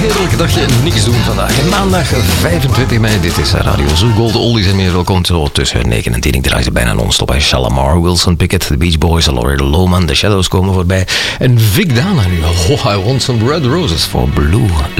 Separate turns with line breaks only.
Heerlijk dat je niks doen vandaag. Maandag 25 mei, dit is Radio Zoo. Gold Oldies en meer. Welkom zo tussen 9 en 10. Ik draai ze bijna non-stop bij Shalamar, Wilson Pickett, The Beach Boys, Loretta Lowman, The Shadows komen voorbij. En Vic Dana nu. Oh, I want some red roses for Blue